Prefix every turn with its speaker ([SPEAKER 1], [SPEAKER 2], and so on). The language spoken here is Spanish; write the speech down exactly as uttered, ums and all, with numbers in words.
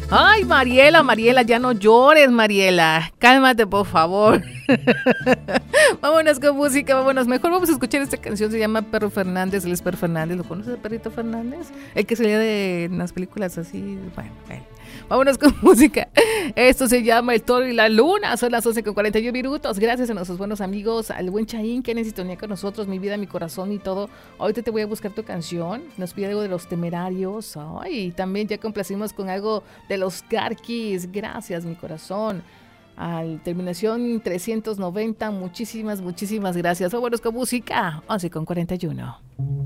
[SPEAKER 1] Ay, Mariela, Mariela, ya no llores, Mariela. Cálmate, por favor. Vámonos con música, vámonos. Mejor vamos a escuchar esta canción, se llama Perro Fernández, él es Perro Fernández. ¿Lo conoces, Perrito Fernández? El que salía de en las películas así, bueno, bueno. Vámonos con música. Esto se llama El Toro y la Luna. Son las once con cuarenta y uno minutos. Gracias a nuestros buenos amigos, al buen Chaín que en sintonía con nosotros, mi vida, mi corazón y todo. Ahorita te voy a buscar tu canción. Nos pide algo de Los Temerarios. Ay, y también ya complacimos con algo de Los Carquis. Gracias, mi corazón. Al terminación trescientos noventa. Muchísimas, muchísimas gracias. Vámonos con música. once con cuarenta y uno.